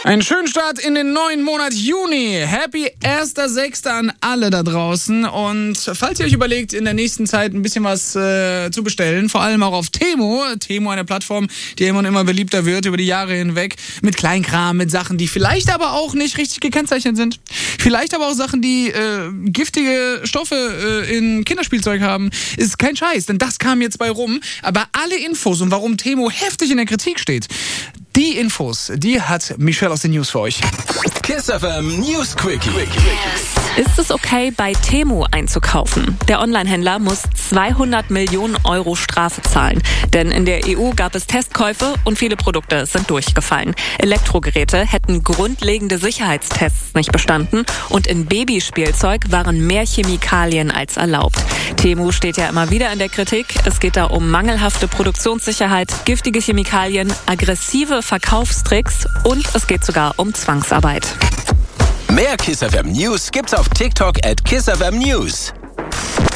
Einen schönen Start in den neuen Monat Juni. Happy 1.6. an alle da draußen. Und falls ihr euch überlegt, in der nächsten Zeit ein bisschen was zu bestellen, vor allem auch auf Temu. Temu, eine Plattform, die immer und immer beliebter wird über die Jahre hinweg. Mit Kleinkram, mit Sachen, die vielleicht aber auch nicht richtig gekennzeichnet sind. Vielleicht aber auch Sachen, die giftige Stoffe in Kinderspielzeug haben. Ist kein Scheiß, denn das kam jetzt bei rum. Aber alle Infos und warum Temu heftig in der Kritik steht, die Infos, die hat Michelle aus den News für euch. Kiss FM News Quickie. Ist es okay, bei Temu einzukaufen? Der Onlinehändler muss 200 Millionen Euro Strafe zahlen. Denn in der EU gab es Testkäufe und viele Produkte sind durchgefallen. Elektrogeräte hätten grundlegende Sicherheitstests nicht bestanden und in Babyspielzeug waren mehr Chemikalien als erlaubt. Temu steht ja immer wieder in der Kritik. Es geht da um mangelhafte Produktionssicherheit, giftige Chemikalien, aggressive Verkaufstricks und es geht sogar um Zwangsarbeit. Mehr Kiss FM News gibt's auf TikTok @KissFM News.